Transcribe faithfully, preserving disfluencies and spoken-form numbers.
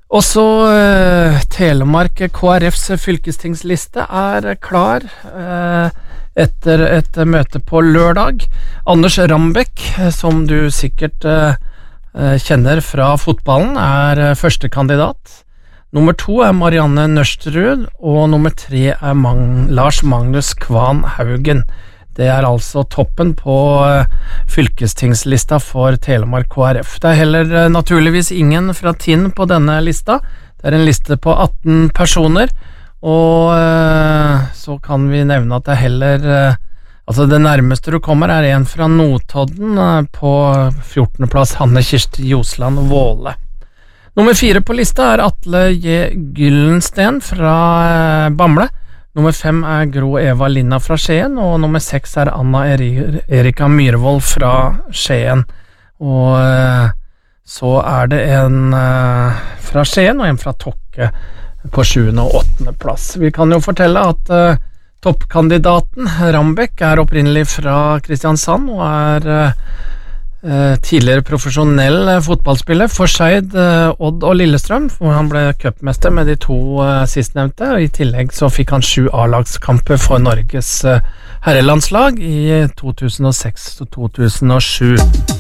Også eh, Telemark K R Fs fylkestingsliste er klar eh, etter et møte på lørdag. Anders Rambekk, som du sikkert eh, kjenner fra fotballen, er første kandidat. Nummer to er Marianne Nørstrud, og nummer tre er Mag- Lars Magnus Kvan Haugen. Det er altså toppen på fylkestingslista for Telemark K R F. Det er heller naturligvis ingen fra Tinn på denne lista. Det er en liste på atten personer, og så kan vi nevne at det heller, altså det nærmeste du kommer er en fra Notodden på fjortende plass, Hanne Kirsti Josland Våle. Nummer fire på lista er Atle J. Gyllensten fra Bamble. Nummer fem er Gro Eva Linna fra Skien, og nummer seks er Anna Eri- Erika Myhrvold fra Skien. Og eh, så er det en eh, fra Skien og en fra Tokke på sjuende og åttende plass. Vi kan jo fortelle at eh, toppkandidaten Rambekk er opprinnelig fra Kristiansand og er eh, tidligere profesjonell fotballspiller for Skeid, Odd og Lillestrøm, hvor han ble cupmester med de to sistnevnte, og i tillegg så fikk han sju A-lagskamper for Norges herrelandslag i to tusen og seks og to tusen og sju.